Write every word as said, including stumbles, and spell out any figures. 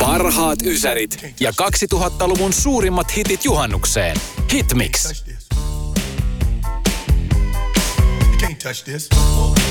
Parhaat ysärit ja kaksituhattaluvun suurimmat hitit juhannukseen. Hitmix. Touch this.